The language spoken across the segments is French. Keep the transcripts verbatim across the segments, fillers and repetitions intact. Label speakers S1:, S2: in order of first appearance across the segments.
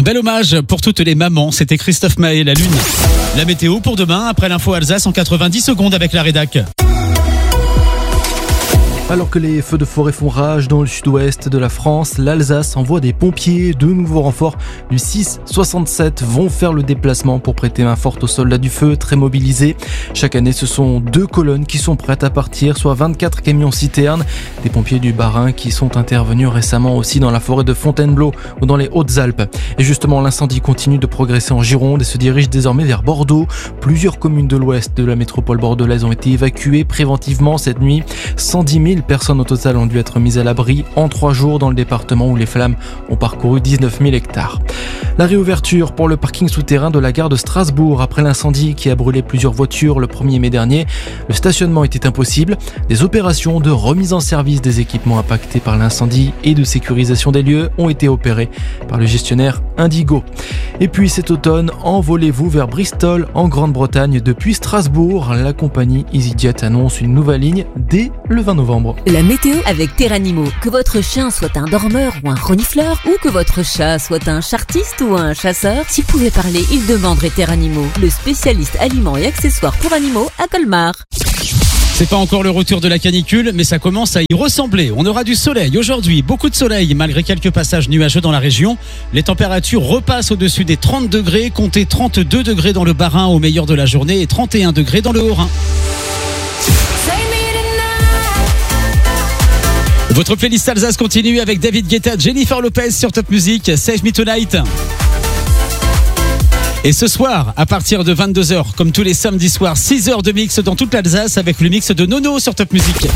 S1: bel hommage pour toutes les mamans, c'était Christophe Maé, la lune. La météo pour demain, après l'info Alsace en quatre-vingt-dix secondes avec la rédac.
S2: Alors que les feux de forêt font rage dans le sud-ouest de la France, l'Alsace envoie des pompiers. Deux nouveaux renforts du six soixante-sept vont faire le déplacement pour prêter main forte aux soldats du feu, très mobilisés. Chaque année, ce sont deux colonnes qui sont prêtes à partir, soit vingt-quatre camions-citernes. Des pompiers du Bas-Rhin qui sont intervenus récemment aussi dans la forêt de Fontainebleau ou dans les Hautes-Alpes. Et justement, l'incendie continue de progresser en Gironde et se dirige désormais vers Bordeaux. Plusieurs communes de l'ouest de la métropole bordelaise ont été évacuées préventivement cette nuit. cent dix mille personnes au total ont dû être mises à l'abri en trois jours dans le département où les flammes ont parcouru dix-neuf mille hectares. La réouverture pour le parking souterrain de la gare de Strasbourg après l'incendie qui a brûlé plusieurs voitures le premier mai dernier. Le stationnement était impossible. Des opérations de remise en service des équipements impactés par l'incendie et de sécurisation des lieux ont été opérées par le gestionnaire Indigo. Et puis cet automne, envolez-vous vers Bristol en Grande-Bretagne depuis Strasbourg. La compagnie EasyJet annonce une nouvelle ligne dès le vingt novembre.
S3: La météo avec Terranimo. Que votre chien soit un dormeur ou un renifleur, ou que votre chat soit un chartiste ou un chasseur, s'il pouvait parler, il demanderait Terranimo, le spécialiste aliments et accessoires pour animaux à Colmar.
S1: C'est pas encore le retour de la canicule, mais ça commence à y ressembler. On aura du soleil aujourd'hui, beaucoup de soleil, malgré quelques passages nuageux dans la région. Les températures repassent au-dessus des trente degrés, comptez trente-deux degrés dans le Bas-Rhin au meilleur de la journée et trente et un degrés dans le Haut-Rhin. Votre playlist Alsace continue avec David Guetta, Jennifer Lopez sur Top Music, Save Me Tonight. Et ce soir, à partir de vingt-deux heures, comme tous les samedis soirs, six heures de mix dans toute l'Alsace avec le mix de Nono sur Top Music.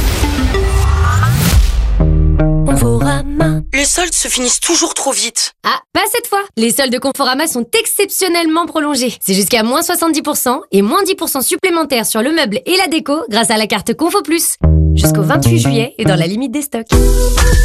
S4: Conforama. Les soldes se finissent toujours trop vite.
S5: Ah, pas cette fois. Les soldes de Conforama sont exceptionnellement prolongés. C'est jusqu'à moins soixante-dix pour cent et moins dix pour cent supplémentaires sur le meuble et la déco grâce à la carte Confo Plus. Jusqu'au vingt-huit juillet et dans la limite des stocks.